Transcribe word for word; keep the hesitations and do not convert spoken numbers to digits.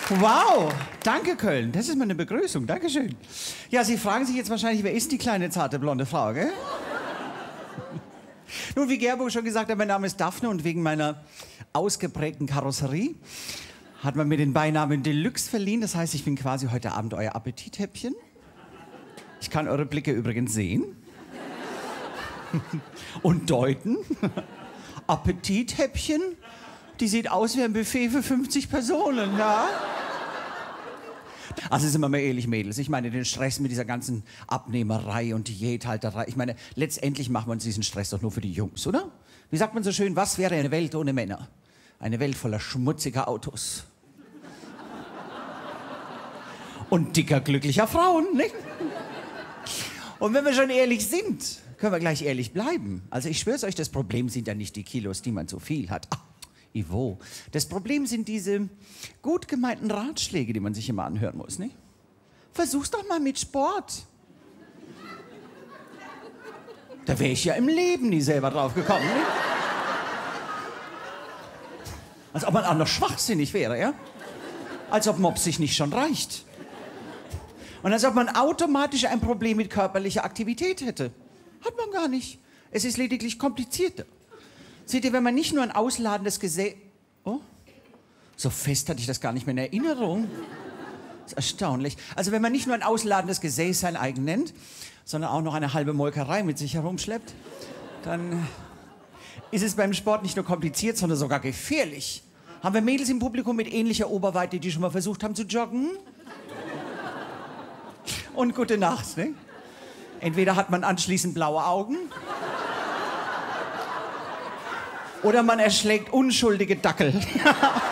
Wow, danke Köln. Das ist mal eine Begrüßung. Dankeschön. Ja, Sie fragen sich jetzt wahrscheinlich, wer ist die kleine, zarte, blonde Frau, gell? Nun, wie Gerburg schon gesagt hat, mein Name ist Daphne und wegen meiner ausgeprägten Karosserie hat man mir den Beinamen Deluxe verliehen. Das heißt, ich bin quasi heute Abend euer Appetithäppchen. Ich kann eure Blicke übrigens sehen und deuten. Appetithäppchen, die sieht aus wie ein Buffet für fünfzig Personen, ja? Also sind wir mal ehrlich, Mädels, ich meine den Stress mit dieser ganzen Abnehmerei und Diäthalterei, ich meine, letztendlich machen wir uns diesen Stress doch nur für die Jungs, oder? Wie sagt man so schön, was wäre eine Welt ohne Männer? Eine Welt voller schmutziger Autos. Und dicker, glücklicher Frauen, nicht? Und wenn wir schon ehrlich sind, können wir gleich ehrlich bleiben. Also ich schwör's euch, das Problem sind ja nicht die Kilos, die man zu viel hat. Ach, Ivo. Das Problem sind diese gut gemeinten Ratschläge, die man sich immer anhören muss, nicht? Versuch's doch mal mit Sport. Da wäre ich ja im Leben nie selber drauf gekommen, nicht? Als ob man auch noch schwachsinnig wäre, ja? Als ob Mops sich nicht schon reicht. Und als ob man automatisch ein Problem mit körperlicher Aktivität hätte. Hat man gar nicht. Es ist lediglich komplizierter. Seht ihr, wenn man nicht nur ein ausladendes Gesäß... Oh, so fest hatte ich das gar nicht mehr in Erinnerung. Das ist erstaunlich. Also wenn man nicht nur ein ausladendes Gesäß sein eigen nennt, sondern auch noch eine halbe Molkerei mit sich herumschleppt, dann ist es beim Sport nicht nur kompliziert, sondern sogar gefährlich. Haben wir Mädels im Publikum mit ähnlicher Oberweite, die schon mal versucht haben zu joggen? Und gute Nacht, ne? Entweder hat man anschließend blaue Augen oder man erschlägt unschuldige Dackel.